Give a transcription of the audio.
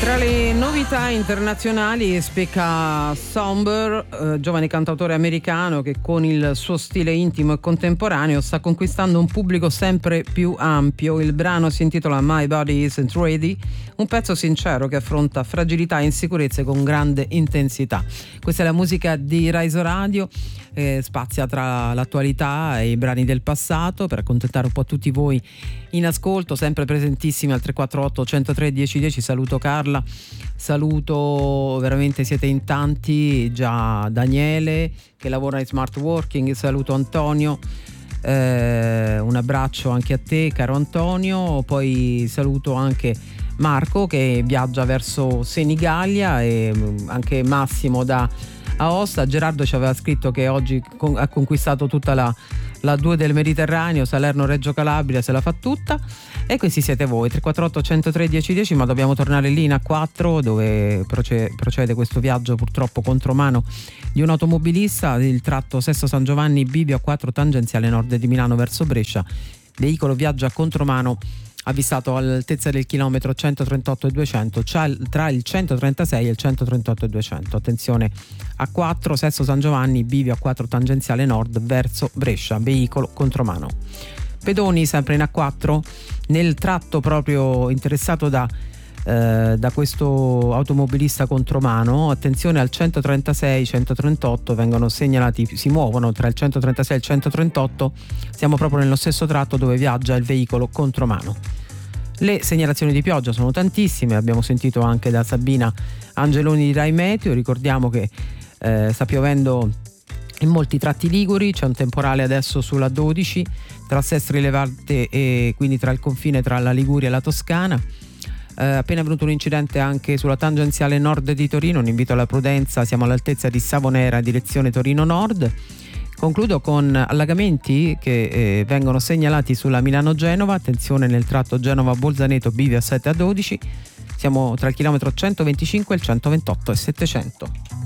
Tra le novità internazionali spicca Somber, giovane cantautore americano che con il suo stile intimo e contemporaneo sta conquistando un pubblico sempre più ampio. Il brano si intitola My Body Isn't Ready, un pezzo sincero che affronta fragilità e insicurezze con grande intensità. Questa è la musica di Rise Radio, spazia tra l'attualità e i brani del passato per accontentare un po' tutti voi in ascolto, sempre presentissimi al 348 103 1010. Saluto Carla, saluto, veramente siete in tanti, già Daniele che lavora in smart working, saluto Antonio, un abbraccio anche a te caro Antonio, poi saluto anche Marco che viaggia verso Senigallia e anche Massimo da Aosta. Gerardo ci aveva scritto che oggi ha conquistato tutta la 2 del Mediterraneo, Salerno-Reggio Calabria, se la fa tutta. E questi siete voi, 348 103 1010, ma dobbiamo tornare lì in A4 dove procede questo viaggio purtroppo contromano di un automobilista, il tratto Sesto San Giovanni Bivio A4 tangenziale nord di Milano verso Brescia. Veicolo viaggia a contromano avvistato all'altezza del chilometro 138 e 200, tra il 136 e il 138 e 200. Attenzione, A4 Sesto San Giovanni Bivio A4 tangenziale nord verso Brescia, veicolo contromano. Pedoni sempre in A4 nel tratto proprio interessato da questo automobilista contromano. Attenzione, al 136 138 vengono segnalati, si muovono tra il 136 e il 138, siamo proprio nello stesso tratto dove viaggia il veicolo contromano. Le segnalazioni di pioggia sono tantissime, abbiamo sentito anche da Sabina Angeloni di Rai Meteo. Ricordiamo che sta piovendo in molti tratti liguri, c'è un temporale adesso sulla 12 tra Sestri Levante e quindi tra il confine tra la Liguria e la Toscana. Appena avvenuto un incidente anche sulla tangenziale nord di Torino, un invito alla prudenza, siamo all'altezza di Savonera direzione Torino Nord. Concludo con allagamenti che vengono segnalati sulla Milano-Genova, attenzione nel tratto Genova-Bolzaneto Bivio a 7 a 12, siamo tra il chilometro 125 e il 128 e 700.